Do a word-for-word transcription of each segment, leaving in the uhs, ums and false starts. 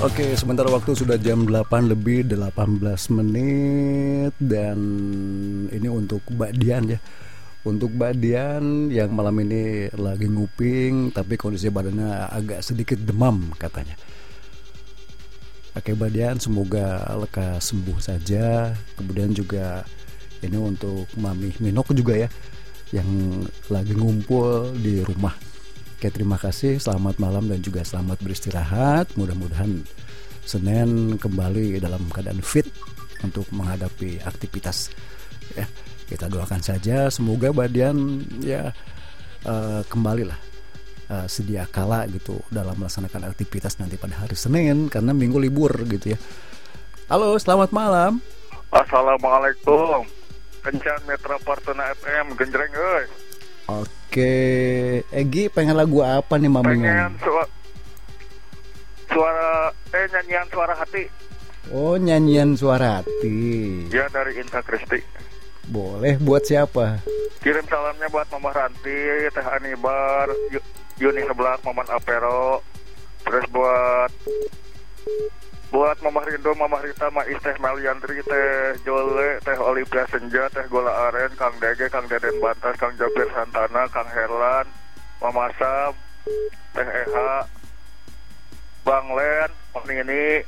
Oke, sementara waktu sudah jam delapan lebih delapan belas menit. Dan ini untuk Mbak Dian ya. Untuk Mbak Dian yang malam ini lagi nguping, tapi kondisi badannya agak sedikit demam katanya. Oke Mbak Dian, semoga lekas sembuh saja. Kemudian juga ini untuk Mami Minok juga ya, yang lagi ngumpul di rumah. Oke, terima kasih, selamat malam dan juga selamat beristirahat. Mudah-mudahan Senin kembali dalam keadaan fit untuk menghadapi aktivitas ya. Kita doakan saja semoga Mbak Dian ya uh, kembalilah uh, sedia kala gitu dalam melaksanakan aktivitas nanti pada hari Senin karena minggu libur gitu ya. Halo, selamat malam. Assalamualaikum. Kencan Metra Partuna F M genjreng euy. Oke, Egi pengen lagu apa nih Mamingan? Pengen suara, suara eh nyanyian suara hati. Oh, nyanyian suara hati. Ya, dari Inka Kristi. Boleh, buat siapa? Kirim salamnya buat Mama Ranti, Teh Anibar, Yuni Seblak, Maman Apero. Terus buat buat Mama Rindo, Mama Rita, Ma Isteh Meliandri, Teh Jole, Teh Olivia Senja, Teh Gola Aren, Kang Dege, Kang Deden Bantas, Kang Jabir Santana, Kang Herlan, Mama Sam, Teh Eha, Bang Len, Bang Nini,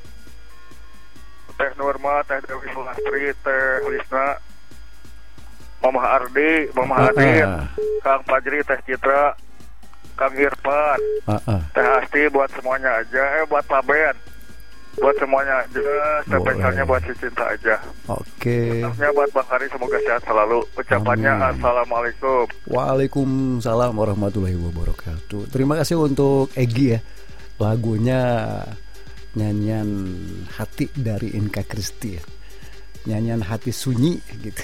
Teh Nurma, Teh Dewi Sulastri, Teh Lisna, Mama Ardi, Mama Adin, Kang Fajri, Teh Citra, Kang Irfan, uh-uh. Teh Asti, buat semuanya aja. Eh buat Pak Ben, buat semuanya aja. Spesialnya buat si Cinta aja. Oke. Ucapnya buat Bang Hari, semoga sehat selalu. Ucapannya Amin. Assalamualaikum. Waalaikumsalam warahmatullahi wabarakatuh. Terima kasih untuk Egi ya. Lagunya nyanyian hati dari Inka Kristi ya. Nyanyian hati sunyi gitu.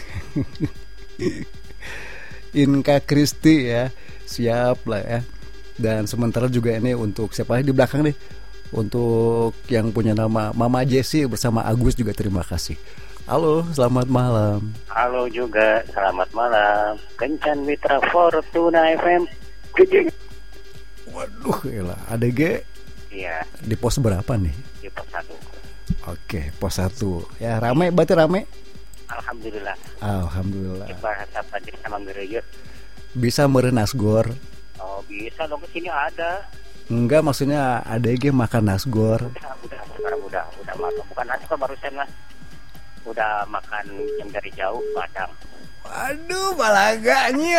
Inka Kristi ya. Siap lah ya. Dan sementara juga ini untuk siapa di belakang nih, untuk yang punya nama Mama Jessie bersama Agus juga terima kasih. Halo, selamat malam. Halo juga, selamat malam. Kencan Mitra Fortuna F M. Gede. Waduh, elah, A D G. Iya. Di pos berapa nih? Di pos satu. Oke, pos satu. Ya, rame, berarti rame? Alhamdulillah. Alhamdulillah. Ibarat apa jadi sama ngereyut. Bisa merenas gor. Oh bisa dong, kesini ada. Enggak, maksudnya A D G makan nasgor. Udah, udah, sekarang udah, udah makan. Bukan nasgor barusan lah. Udah makan yang dari jauh, Padang. Waduh, balaga nyir.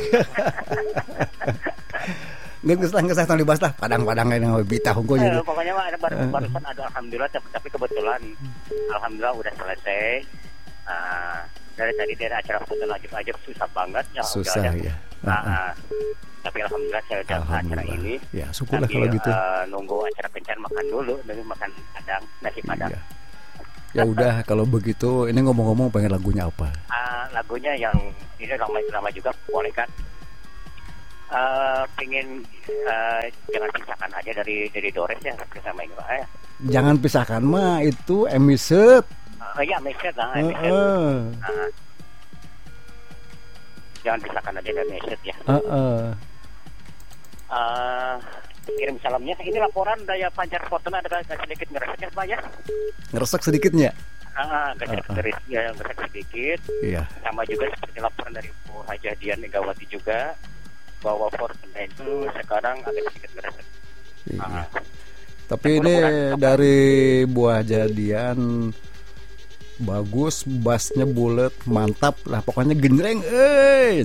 Nggak ngesah ngesah tali dibahas lah. Padang-padang yang bita hongko jadi. Eh, pokoknya mah ada baru, barusan ada alhamdulillah, tapi, tapi kebetulan alhamdulillah udah selesai. Nah, dari tadi dari acara foto lanjut aja susah banget ya. Susah udah, ya. Nah, uh-uh. Tapi alhamdulillah saya udah acara ini. Ya syukurlah kalau gitu. Uh, nunggu acara kencan makan dulu, nanti makan padang, nasi padang. Iya. Ya udah kalau begitu, ini ngomong-ngomong pengen lagunya apa? Uh, lagunya yang ini lama-lama juga boleh kan? Uh, pengen uh, jangan pisahkan aja dari dari Dores ya bersama ini Pak ya. Jangan pisahkan mah itu emisep. Oh iya, Meset lah, uh, Meset. Uh. Uh, jangan pisahkan aja dari Meset ya. Uh, uh. Uh, kirim salamnya. Ini laporan daya pancar Fortuna ada sedikit ngeresek ya Pak ya? Ngeresek sedikitnya? Ah, uh, uh, uh. ya, ngeresek sedikit. Iya. Sama juga seperti laporan dari Bu Hajah Dian Megawati juga, bahwa Fortuna itu sekarang agak sedikit ngeresek. Iya. Uh, Tapi ini dari Buah Jadian bagus, bassnya bulat, mantap lah, pokoknya genjreng, eh.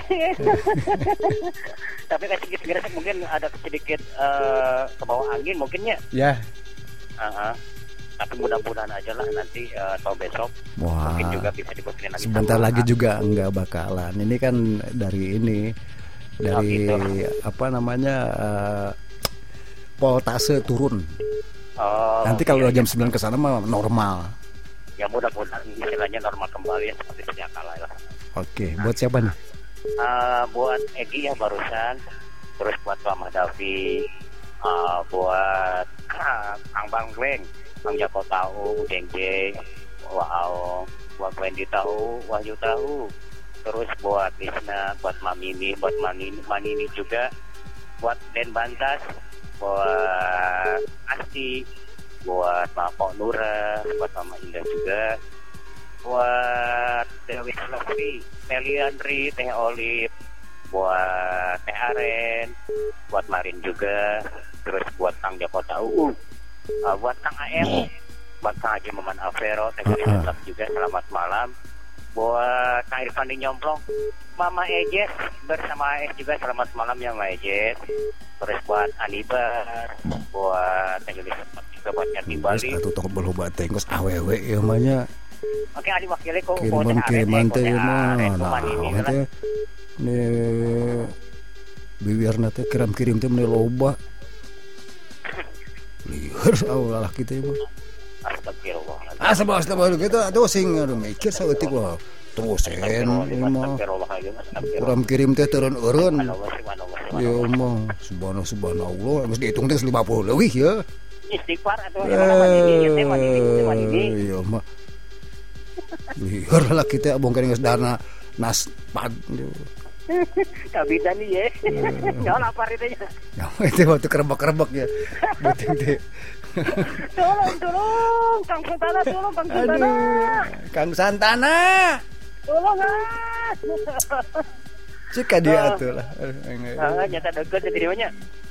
Tapi kan sedikit mungkin ada sedikit uh, ke bawah angin mungkinnya. Ya. Uh-huh. Tapi mudah-mudahan aja lah nanti uh, atau besok. Wah. Mungkin juga bisa dibuatin lagi. Sebentar lagi kan. Juga enggak bakalan. Ini kan dari ini dari oh, gitu. Apa namanya uh, voltase turun. Oh, nanti kalau iya, jam iya. sembilan ke sana mah normal. Ya mudah-mudahan istilahnya normal kembali ya seperti sedia kala lah. Oke, nah, buat siapa nih? Uh, buat Egi yang barusan, terus buat Mama Davi, uh, buat uh, Kang Bang Gleng, Bang Jako tahu, Jeng Jeng, wow, buat Wendy tahu, Wahyu tahu, terus buat Lisna, buat Mamini, buat Manini, Manini juga, buat Den Bantas, buat Asti Tati, buat Bapak Nura, buat Mama Indah juga, buat Dewi Selvi, Meliandri, Teh Olip, buat Teh Aren, buat Marin juga, terus buat Kang Joko Tau, uh, buat Kang A M, buat Kang Haji Maman Avero, Teh Olip juga, selamat malam. Buat Kang Irfan di Nyomplong, Mama Ejes bersama Es juga, selamat malam ya Mama Ejes. Terus buat Anibar, buat Teh Yuli juga, buat Nyati Bali. Atuh tong beloba teh geus awewe ieu mah nya. Oke, adi wakile ko kiriman-kiriman teh mah nah teh ne bibirna teh kirim-kirim teh meni loba. Lieur Allah kita mah. Astagfirullah. Astagfirullah, astagfirullah kita atuh sing mikir saeutik wae. Terusen ieu mah. Kirim kirim teh turun eureun. Ieu mah subhanallah subhanallah geus dihitung teh lima puluh leuwih ya. Istighfar atuh emang ini teh mah ini. Ieu mah. Lieur lah kita bongkar geus dana nas pad. Kabida nih ya. Jangan lapar itu ya. Ya itu waktu kerebak-kerebak ya. Beting teh. Tolong, tolong, Kang Santana, tolong Kang Santana. Aduh, Kang Santana. Tolong ah. Cika dia atuh lah. Ah, nyata deket jadi dimana?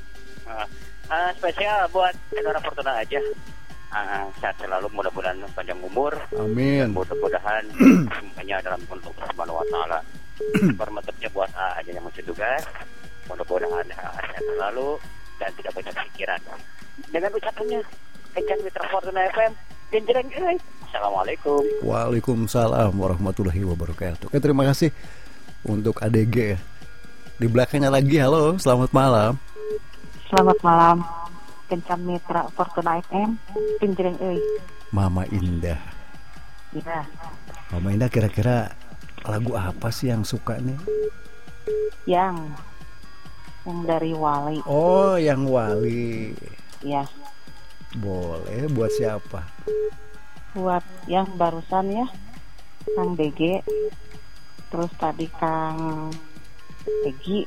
Ah, spesial buat Saudara Fortuna aja. Ah, sehat selalu, mudah-mudahan panjang umur. Amin. Mudah-mudahan semuanya dalam bentuk Subhanahu wa taala. Bermanfaatnya buat A aja yang masih tugas. Mudah-mudahan sehat selalu dan tidak banyak pikiran. Dengan ucapannya Kencan Mitra Fortuna F M, genjreng euy. Assalamualaikum. Waalaikumsalam warahmatullahi wabarakatuh. Oke, terima kasih untuk A D G. Di belakangnya lagi, halo, selamat malam. Selamat malam. Kencan Mitra Fortuna F M, genjreng euy. Mama Indah. Iya. Mama Indah kira-kira lagu apa sih yang suka nih? Yang yang dari Wali. Oh, yang Wali. Iya. Boleh, buat siapa? Buat yang barusan ya, Kang D G. Terus tadi Kang Egi.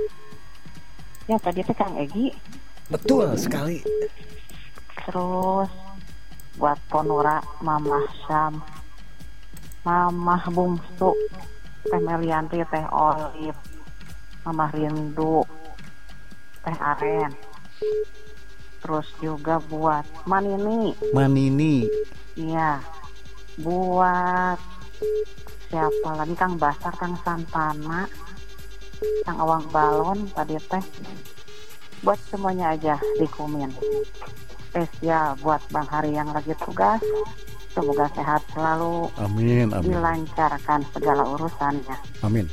Ya tadi itu Kang Egi. Betul sekali. Terus buat Ponora, Mamah Syam, Mamah Bungsu, Teh Melianti, Teh Olip, Mamah Rindu, Teh Aren. Terus juga buat Manini. Manini. Iya. Buat siapa lagi, Kang Basar, Kang Santana, Kang Awang Balon tadi teh. Buat semuanya aja dikumin. Spesial buat Bang Hari yang lagi tugas. Semoga sehat selalu. Amin, amin. Dilancarkan segala urusannya. Amin.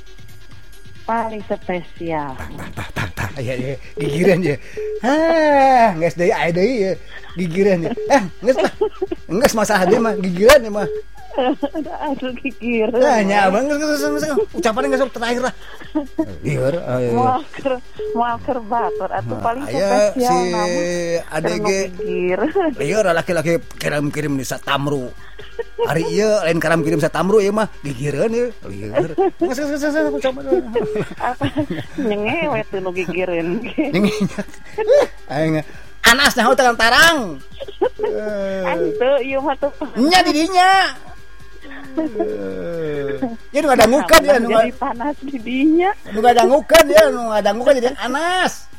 Paling spesial. Tah tah tah ya ya gigiran ya. Hah, geus deui aya deui ya. Gigiran ya. Eh, geus mah. Geus masalah dia mah gigiran ya mah. Aduh gigir. Nah, nya abang geus geus ucapan geus terakhir lah. Lieur aya. Moal keur moal keur batur atuh paling spesial si A D G. Lieur laki-laki kirim-kirim di Satamru. Hari ieu lain karam kirim Satamru ieu mah gigireun ieu. Lieur. Geus geus geus coba. Apa nyengewe teh nu gigireun. Nyengewe. Aing Anas nyaho tegang tarang. Ante ieu mah teh. Nya di dinya. Ya nu ngadangukeun ya nu jadi panas di dinya. Nu ngadangukeun ya nu ngadangukeun jadi Anas.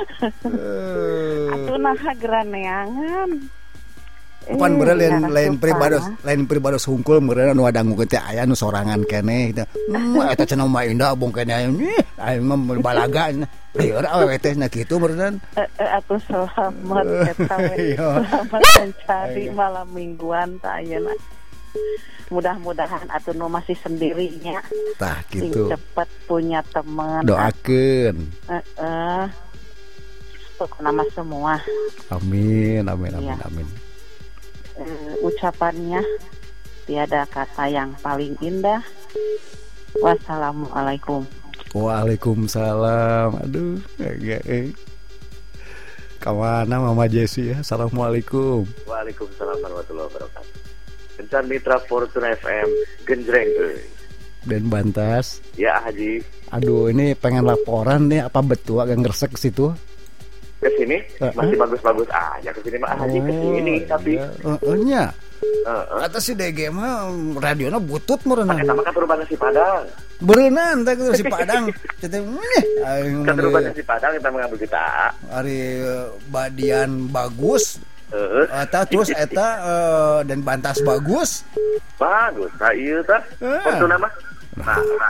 Atuh naha geraneangan. Bukan bener lain lain pribados lain pribados hungkul bener nu ngadangukeun teh aya nu sorangan keneh gitu. Hmm eta cenah mah indah bong keneh aya mah balaga. Lieur awewe teh na kitu beneran. Atuh selamat eta we. Selamat mencari malam mingguan tah ayeuna. Mudah-mudahan atuh nu masih sendirinya tah gitu cepet punya teman. Doakeun. Heeh. Pokokna mah semua. Amin amin amin ya. Amin. Uh, ucapannya tiada kata yang paling indah. Wassalamualaikum. Waalaikumsalam. Aduh, enggak eh. Kawana Mama Jessi ya. Assalamualaikum. Waalaikumsalam warahmatullahi wabarakatuh. Kencan Mitra Fortuna F M, genjreng euy. Dan Bantas. Ya Haji. Aduh, ini pengen laporan nih, apa betul agak ngeresek ke situ? ke sini Uh, masih uh. bagus-bagus aja, ke sini mah Haji ke sini tapi iya. Uh, nya heeh. kata si D G mah radiona butut merenang. Pakai sama kan perubahan nasi Padang. Berenang teh si Padang. Cetek nih aing Kan perubahan mah nasi Padang kita mengambil kita. ari badian bagus Heeh. eta terus eta eh, dan bantas bagus. Bagus, nah iya tah. Ah. Fortuna mah. Nah, nah,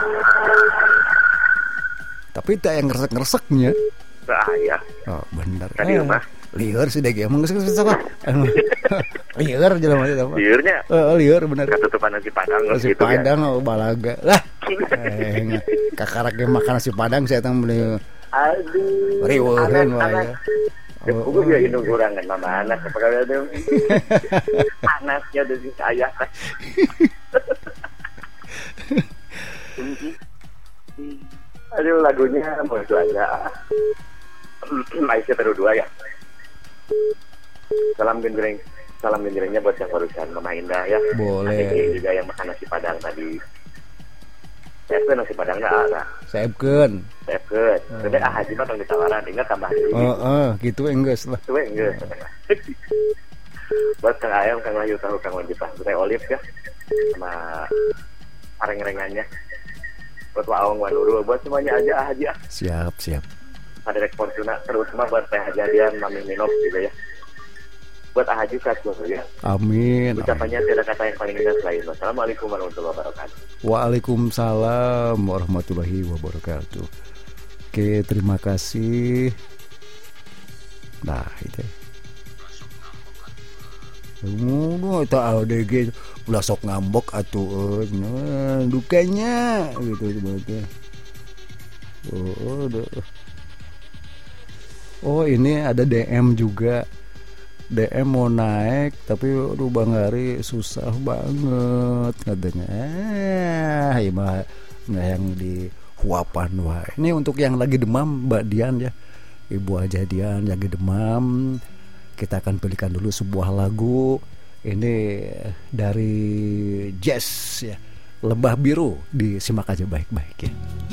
Tapi tak yang ngeresek-ngereseknya. nah, iya. Oh, bener. Tadi Eh, mah. lieur sih deh emang geus geus apa? Lieur jelema teh apa? Liurnya Heeh, lieur bener. ketutupan nasi Padang Nasi gitu ya. Padang oh, balaga. Lah. Eh, kakarak ge makan nasi Padang saya tang beli Aduh. riweuheun wae. anak-anak. Ya, Oh, kudu dia indung kurang kan mama anak apakah ada anaknya dari saya. Aduh lagunya mau itu aja. Aisyah terus dua ya. Salam genjreng, salam genjrengnya buat yang barusan Mama Indah ya. Boleh. Ini juga yang makan nasi Padang tadi. Saya pun nasi Padang nggak ada. Saepkeun. Saya pun. Tapi ah Haji mah tong ditawaran, ingat tambah ini. Heeh, gitu enggeus lah. Itu enggak. Buat Kang Ayam, Kang Wahyu tahu Kang Wanjita, Teh Olive ya, sama areng-rengannya. Buat Waong Wanuru, buat semuanya aja ah Haji ah. Siap, siap. Ada rekor tuna terutama buat Teh Hajadian, Mami Minop juga ya. Buat ah Haji satu ya. Amin. amin. Ucapannya tidak kata yang paling indah selain wassalamualaikum warahmatullahi wabarakatuh. Waalaikumsalam warahmatullahi wabarakatuh. Oke, terima kasih. Nah, itu. Ngono eta A D G ulah sok ngambek atuh. Nah, dukanya gitu berarti. Oh, aduh. Oh, ini ada D M juga. D M mau naik tapi aduh Bang Ari susah banget katanya. Eh, mah nggak yang di huapan wae. Ini untuk yang lagi demam Mbak Dian ya. Ibu aja Dian lagi demam. Kita akan pilihkan dulu sebuah lagu. Ini dari Jazz ya. Lembah Biru, disimak aja baik-baik ya.